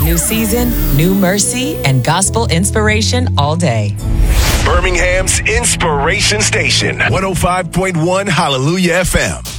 New season, new mercy, and gospel inspiration all day. Birmingham's Inspiration Station, 105.1 Hallelujah FM.